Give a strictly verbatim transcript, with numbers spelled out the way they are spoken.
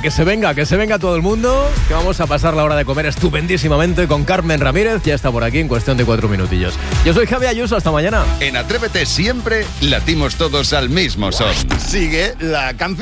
que se venga, que se venga todo el mundo, que vamos a pasar la hora de comer estupendísimamente con Carmen Ramírez. Ya está por aquí en cuestión de cuatro minutillos. Yo soy Javi Ayuso, hasta mañana. En Atrévete siempre latimos todos al mismo son. Sigue la canción.